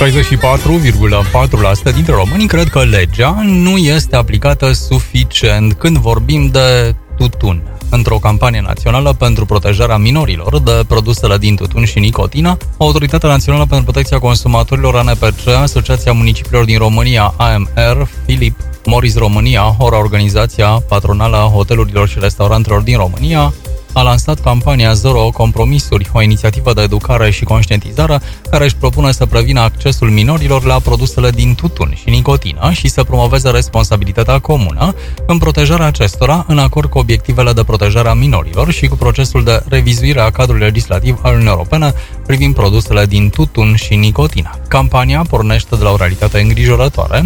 64,4% dintre români cred că legea nu este aplicată suficient când vorbim de tutun. Într-o campanie națională pentru protejarea minorilor de produsele din tutun și nicotină, Autoritatea Națională pentru Protecția Consumatorilor ANPC, Asociația Municipiilor din România AMR, Philip Morris România, Hora, Organizația Patronală a Hotelurilor și Restaurantelor din România, a lansat campania Zero Compromisuri, o inițiativă de educare și conștientizare care își propune să prevină accesul minorilor la produsele din tutun și nicotină și să promoveze responsabilitatea comună în protejarea acestora, în acord cu obiectivele de protejare a minorilor și cu procesul de revizuire a cadrului legislativ al Uniunii Europene privind produsele din tutun și nicotină. Campania pornește de la o realitate îngrijorătoare.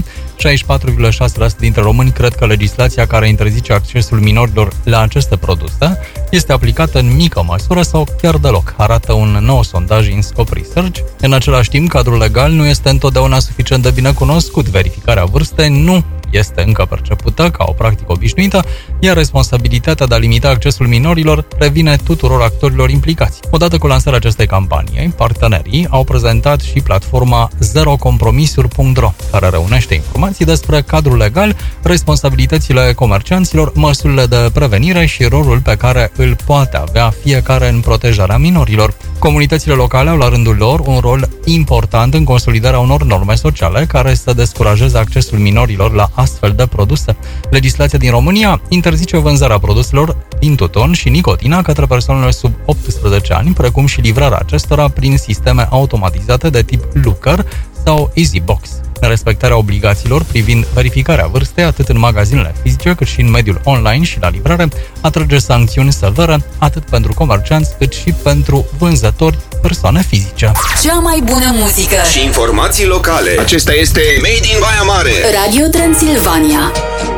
64,6% dintre români cred că legislația care interzice accesul minorilor la aceste produse este aplicată în mică măsură sau chiar deloc, arată un nou sondaj în Scop Research. În același timp, cadrul legal nu este întotdeauna suficient de bine cunoscut. Verificarea vârstei nu este încă percepută ca o practică obișnuită, iar responsabilitatea de a limita accesul minorilor revine tuturor actorilor implicați. Odată cu lansarea acestei campanii, partenerii au prezentat și platforma zerocompromisuri.ro, care reunește informații despre cadrul legal, responsabilitățile comercianților, măsurile de prevenire și rolul pe care îl poate avea fiecare în protejarea minorilor. Comunitățile locale au la rândul lor un rol important în consolidarea unor norme sociale care să descurajeze accesul minorilor la astfel de produse. Legislația din România interzice vânzarea produselor din tutun și nicotina către persoanele sub 18 ani, precum și livrarea acestora prin sisteme automatizate de tip Looker sau EasyBox. Respectarea obligațiilor privind verificarea vârstei atât în magazinele fizice cât și în mediul online și la livrare atrage sancțiuni severe atât pentru comercianți cât și pentru vânzători, persoane fizice. Cea mai bună muzică și informații locale. Acesta este Made in Baia Mare. Radio Transilvania.